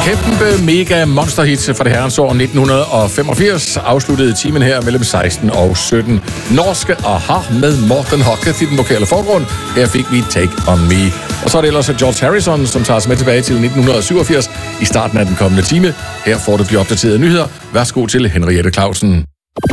kæmpe mega monsterhit fra det herrens år 1985 afsluttede timen her mellem 16 og 17. Norske Aha med Morten Hocketh i den vokale forgrund. Her fik vi Take On Me. Og så er det ellers George Harrison, som tager os med tilbage til 1987 i starten af den kommende time. Her får du de opdaterede nyheder. Værsgo til Henriette Clausen.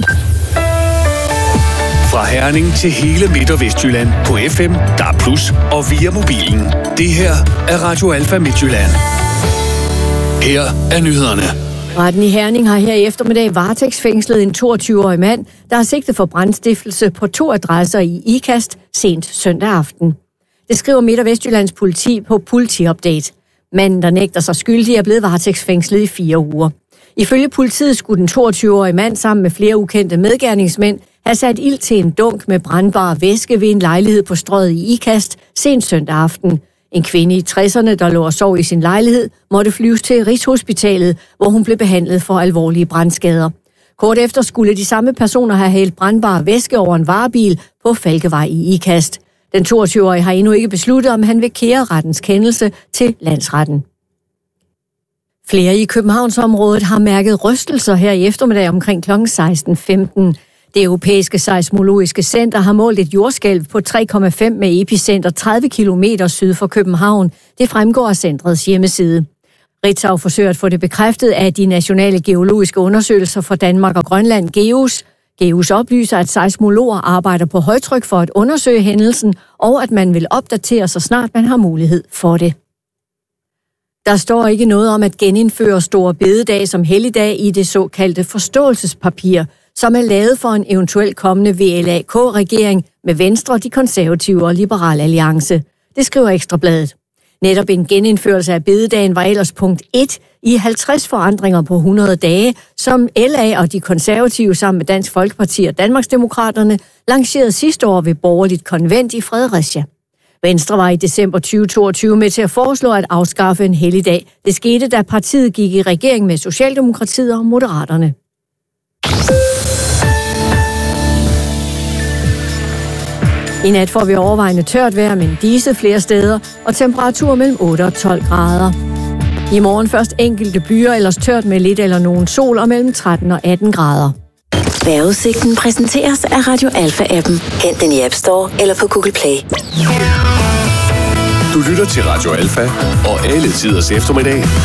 Fra Herning til hele Midt- og Vestjylland på FM, DAB+ og via mobilen. Det her er Radio Alfa Midtjylland. Her er nyhederne. Retten i Herning har her i eftermiddag varetægtsfængslet en 22-årig mand, der har sigtet for brandstiftelse på 2 adresser i Ikast sent søndag aften. Det skriver Midt- og Vestjyllands politi på Politiupdate. Manden, der nægter sig skyldig, er blevet varetægtsfængslet i 4 uger. Ifølge politiet skulle den 22-årige mand sammen med flere ukendte medgerningsmænd have sat ild til en dunk med brandbar væske ved en lejlighed på Strøget i Ikast sent søndag aften. En kvinde i 60'erne, der lå og sov i sin lejlighed, måtte flyves til Rigshospitalet, hvor hun blev behandlet for alvorlige brandskader. Kort efter skulle de samme personer have hældt brandbar væske over en varebil på Falkevej i Ikast. Den 22-årige har endnu ikke besluttet, om han vil kære rettens kendelse til landsretten. Flere i Københavnsområdet har mærket rystelser her i eftermiddag omkring kl. 16:15. Det europæiske seismologiske center har målt et jordskælv på 3,5 med epicenter 30 km syd for København. Det fremgår af centrets hjemmeside. Ritzau forsøger at få det bekræftet af de nationale geologiske undersøgelser for Danmark og Grønland, GEUS. GEUS oplyser, at seismologer arbejder på højtryk for at undersøge hændelsen, og at man vil opdatere så snart man har mulighed for det. Der står ikke noget om at genindføre Store Bededag som helligdag i det såkaldte forståelsespapir, som er lavet for en eventuelt kommende VLAK-regering med Venstre, de konservative og Liberal Alliance. Det skriver Ekstrabladet. Netop en genindførelse af bededagen var ellers punkt 1 i 50 forandringer på 100 dage, som LA og de konservative sammen med Dansk Folkeparti og Danmarksdemokraterne lancerede sidste år ved borgerligt konvent i Fredericia. Venstre var i december 2022 med til at foreslå at afskaffe en helligdag. Det skete, da partiet gik i regering med Socialdemokratiet og Moderaterne. I nat får vi overvejende tørt vejr, men diset flere steder, og temperatur mellem 8 og 12 grader. I morgen først enkelte byer, ellers tørt med lidt eller nogen sol, og mellem 13 og 18 grader. Vejrudsigten præsenteres af Radio Alfa-appen. Hent den i App Store eller på Google Play. Du lytter til Radio Alfa og alle tiders eftermiddag